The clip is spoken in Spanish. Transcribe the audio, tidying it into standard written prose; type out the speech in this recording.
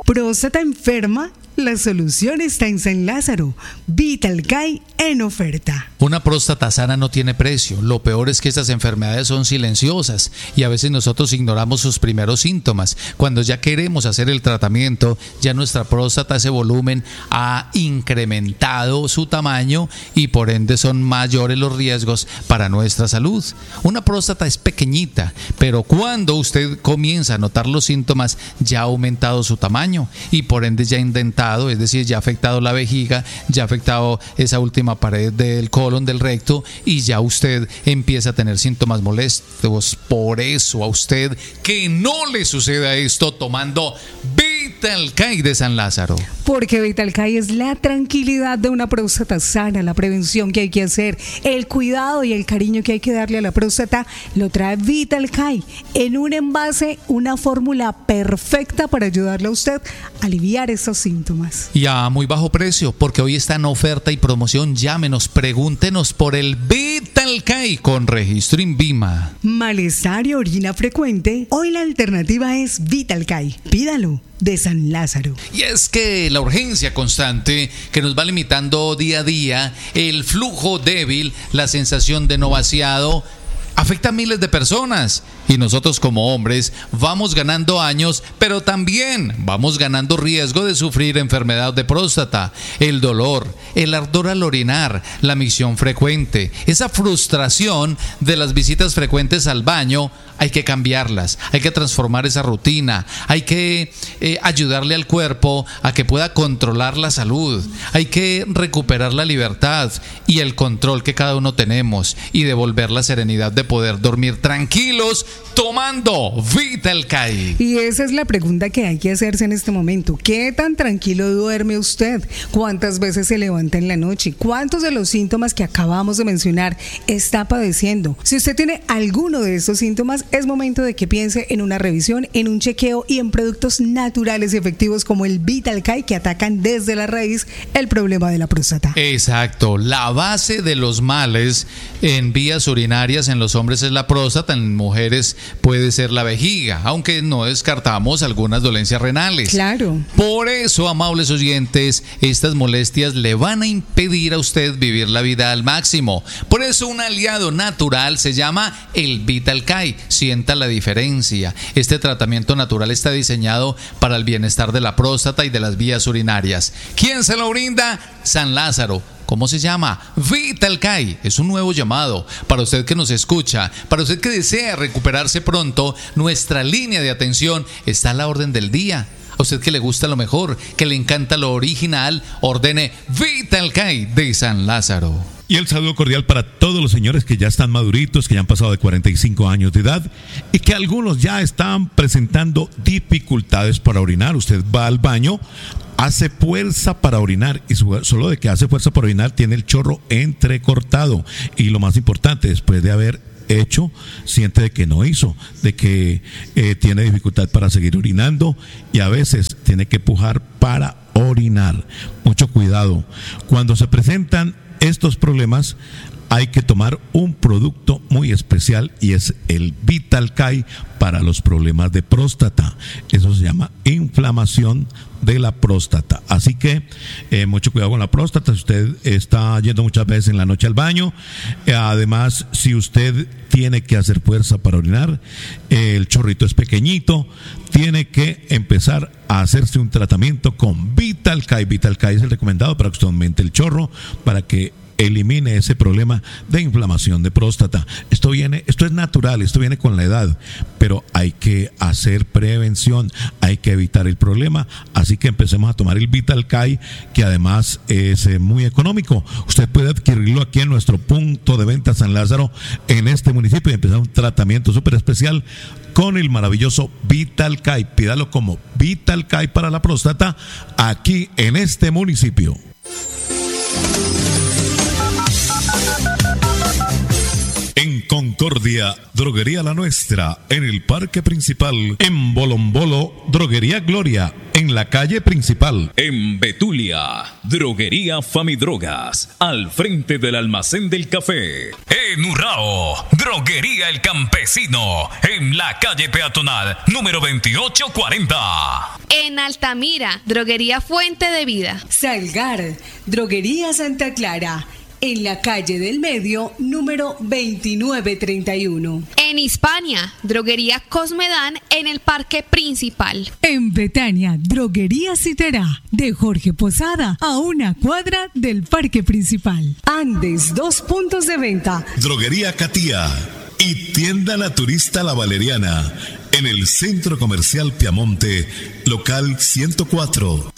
Próstata enferma, la solución está en San Lázaro. Vitalcay en oferta. Una próstata sana no tiene precio. Lo peor es que estas enfermedades son silenciosas y a veces nosotros ignoramos sus primeros síntomas. Cuando ya queremos hacer el tratamiento, ya nuestra próstata, ese volumen, ha incrementado su tamaño y por ende son mayores los riesgos para nuestra salud. Una próstata es pequeñita, pero cuando usted comienza a notar los síntomas, ya ha aumentado su tamaño y por ende ya ha indentado, es decir, ya ha afectado la vejiga, ya ha afectado esa última pared del colon, del recto, y ya usted empieza a tener síntomas molestos. Por eso a usted que no le suceda esto tomando Vitalcay de San Lázaro. Porque Vitalcay es la tranquilidad de una próstata sana, la prevención que hay que hacer, el cuidado y el cariño que hay que darle a la próstata, lo trae Vitalcay en un envase, una fórmula perfecta para ayudarle a usted a aliviar estos síntomas. Y a muy bajo precio, porque hoy está en oferta y promoción. Llámenos, pregúntenos por el Vitalcay con registro INVIMA. Malestar y orina frecuente, hoy la alternativa es Vitalcay. Pídalo de San Lázaro. Y es que la urgencia constante que nos va limitando día a día, el flujo débil, la sensación de no vaciado, afecta a miles de personas. Y nosotros como hombres vamos ganando años, pero también vamos ganando riesgo de sufrir enfermedad de próstata. El dolor, el ardor al orinar, la micción frecuente, esa frustración de las visitas frecuentes al baño, hay que cambiarlas, hay que transformar esa rutina, hay que ayudarle al cuerpo a que pueda controlar la salud, hay que recuperar la libertad y el control que cada uno tenemos y devolver la serenidad de poder dormir tranquilos tomando Vitalcay. Y esa es la pregunta que hay que hacerse en este momento. ¿Qué tan tranquilo duerme usted? ¿Cuántas veces se levanta en la noche? ¿Cuántos de los síntomas que acabamos de mencionar está padeciendo? Si usted tiene alguno de estos síntomas, es momento de que piense en una revisión, en un chequeo y en productos naturales y efectivos como el Vitalcay, que atacan desde la raíz el problema de la próstata. Exacto. La base de los males en vías urinarias en los hombres es la próstata, en mujeres puede ser la vejiga, aunque no descartamos algunas dolencias renales. Claro. Por eso, amables oyentes, estas molestias le van a impedir a usted vivir la vida al máximo. Por eso un aliado natural se llama el Vitalcay. Sienta la diferencia. Este tratamiento natural está diseñado para el bienestar de la próstata y de las vías urinarias. ¿Quién se lo brinda? San Lázaro. ¿Cómo se llama? Vitalcay. Es un nuevo llamado para usted que nos escucha, para usted que desea recuperarse pronto. Nuestra línea de atención está a la orden del día. A usted que le gusta lo mejor, que le encanta lo original, ordene Vitalcay de San Lázaro. Y el saludo cordial para todos los señores que ya están maduritos, que ya han pasado de 45 años de edad y que algunos ya están presentando dificultades para orinar. Usted va al baño, hace fuerza para orinar y solo de que hace fuerza para orinar tiene el chorro entrecortado. Y lo más importante, después de haber hecho, siente de que no hizo, de que tiene dificultad para seguir orinando y a veces tiene que pujar para orinar. Mucho cuidado. Cuando se presentan estos problemas, hay que tomar un producto muy especial y es el Vitalcay para los problemas de próstata. Eso se llama inflamación de la próstata. Así que mucho cuidado con la próstata. Si usted está yendo muchas veces en la noche al baño, además si usted tiene que hacer fuerza para orinar, el chorrito es pequeñito, tiene que empezar a hacerse un tratamiento con Vitalcay. Vitalcay es el recomendado para que usted aumente el chorro, para que elimine ese problema de inflamación de próstata. Esto es natural, esto viene con la edad, pero hay que hacer prevención, hay que evitar el problema, así que empecemos a tomar el Vitalcay, que además es muy económico. Usted puede adquirirlo aquí en nuestro punto de venta San Lázaro, en este municipio, y empezar un tratamiento súper especial con el maravilloso Vitalcay. Pídalo como Vitalcay para la próstata aquí en este municipio. En Concordia, Droguería La Nuestra, en el Parque Principal. En Bolombolo, Droguería Gloria, en la calle principal. En Betulia, Droguería Famidrogas, al frente del almacén del café. En Urrao, Droguería El Campesino, en la calle peatonal número 2840. En Altamira, Droguería Fuente de Vida. Salgar, Droguería Santa Clara, en la calle del Medio, número 2931. En Hispania, Droguería Cosmedán, en el Parque Principal. En Betania, Droguería Citerá, de Jorge Posada, a una cuadra del Parque Principal. Andes, 2 puntos de venta. Droguería Catía y Tienda Naturista La Valeriana, en el Centro Comercial Piamonte, local 104.